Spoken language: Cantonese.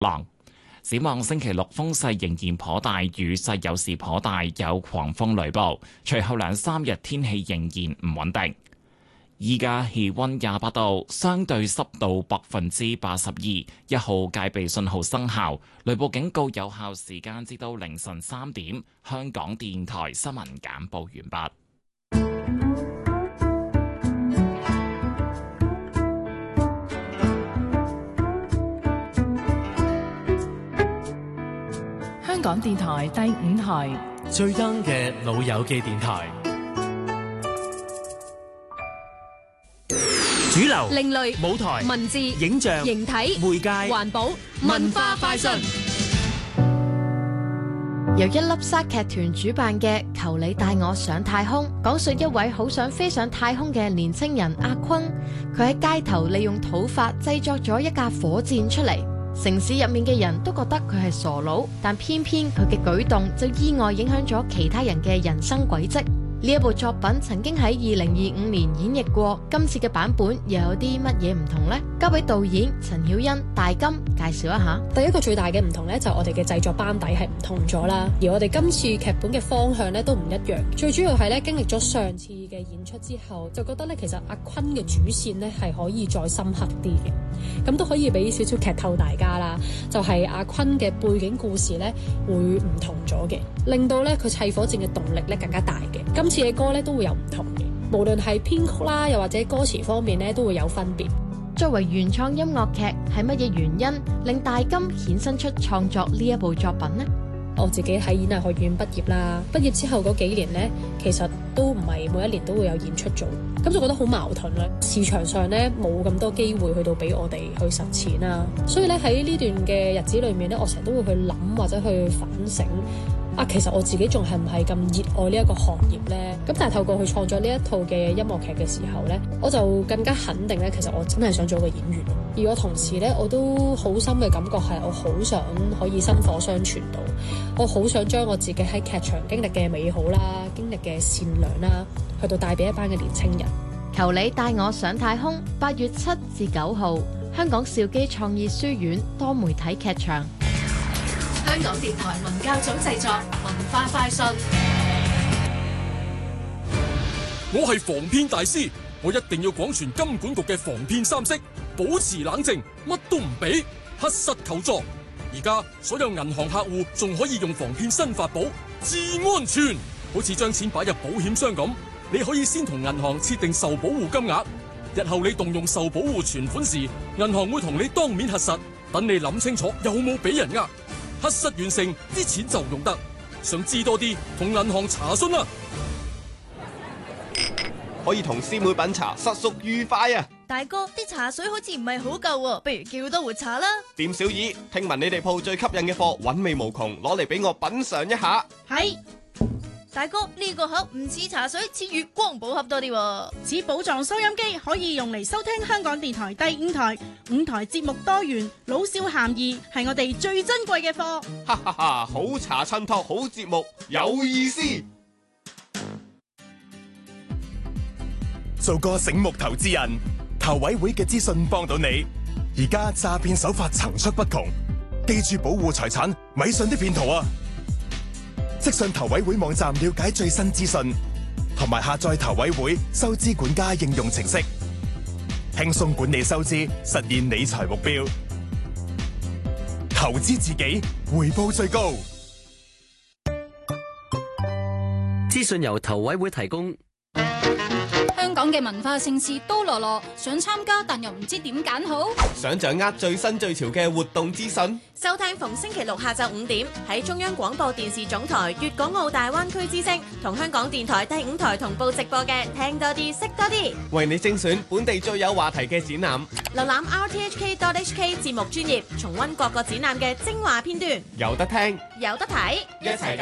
浪。展望星期六風勢仍然頗大，雨勢有時頗大，有狂風雷暴。隨後2-3日天氣仍然唔穩定。依家氣溫28度，相對濕度82%，1號戒備信號生效，雷暴警告有效時間至到凌晨3點。香港電台新聞簡報完畢。 香港電台第5台最 young 嘅老友記電台。主流、 另類舞台、 文字、 影像、 形體、 媒介、 環保、文化快訊。 由一粒沙劇團主辦嘅《求你帶我上太空》，講述一位好想飛上太空嘅年青人阿坤，佢喺街頭利用土法製作咗一架火箭出嚟。城市入面嘅人都覺得佢係傻佬，但偏偏佢嘅舉動就意外影響咗其他人嘅人生軌跡。呢一部作品曾經喺2025年演繹過，今次嘅版本又有啲乜嘢唔同呢？交俾導演陳曉欣、大金介紹一下。 第一個最大嘅唔同呢，就係我哋嘅製作班底係唔同咗啦，而我哋今次劇本嘅方向呢，都唔一樣。最主要係咧經歷咗上次嘅演出之後，就覺得咧其實阿坤嘅主線呢係可以再深刻啲嘅，咁都可以俾少少劇透大家啦。就係阿坤嘅背景故事呢會唔同咗嘅，令到咧佢砌火箭嘅動力咧更加大嘅。今次嘅歌咧都會有唔同嘅，無論係編曲啦，又或者歌詞方面咧都會有分別。 作為原創音樂劇，係乜嘢原因令大金衍生出創作呢一部作品呢？ 我自己喺演藝學院畢業啦，畢業之後嗰幾年呢，其實都唔係每一年都會有演出做，咁就覺得好矛盾啦。市場上呢，冇咁多機會去到俾我哋去實踐啦，所以咧喺呢段嘅日子裏面呢，我成日都會去諗或者去反省。其實我自己仲係唔係咁熱愛呢一個行業呢？咁但係透過去創作呢一套嘅音樂劇嘅時候呢，我就更加肯定呢，其實我真係想做個演員。而我同時呢，我都好深嘅感覺係，我好想可以薪火相傳到，我好想將我自己喺劇場經歷嘅美好啦，經歷嘅善良啦，去到帶俾一班嘅年青人。 求你帶我上太空，8月7至9號，香港兆基創意書院多媒體劇場。 香港電台文教組製作文化快訊。 我係防騙大師，我一定要廣傳金管局嘅防騙3式，保持冷靜，乜都唔俾，核實求助。而家所有銀行客戶仲可以用防騙新法寶，至安全。好似將錢擺入保險箱咁，你可以先同銀行設定受保護金額，日後你動用受保護存款時，銀行會同你當面核實，等你諗清楚有冇俾人呃。核實完成，啲錢就用得。想知多啲，同銀行查詢啦。 可以同師妹品茶，實屬愉快啊！ 大哥，啲茶水好似唔係好夠喎，不如叫多壺茶啦。 店小二，聽聞你哋鋪最吸引嘅貨，韻味無窮，攞嚟俾我品嘗一下。 係。大哥，呢個盒唔似茶水，似月光寶盒多啲喎。 似寶藏收音機，可以用嚟收聽香港電台第5台，5台節目多元，老少咸宜，係我哋最珍貴嘅貨。 哈哈哈！好茶襯托好節目，有意思。 做個醒目投資人，投委會嘅資訊幫到你。而家詐騙手法層出不窮，記住保護財產，咪信啲騙徒啊！即上投委會網站了解最新資訊，同埋下載投委會收支管家應用程式，輕鬆管理收支，實現理財目標。投資自己，回報最高。 資訊由投委會提供。 香港嘅文化盛事都羅羅，想參加但又唔知點揀好。 想掌握最新最潮嘅活動資訊， 收聽逢星期六下晝5點喺中央廣播電視總台粵港澳大灣區之聲同香港電台第5台同步直播嘅聽多啲識多啲， 為你精選本地最有話題嘅展覽。 瀏覽 rthk.hk 節目專頁，重溫各個展覽嘅精華片段， 有得聽， 有得睇， 一齊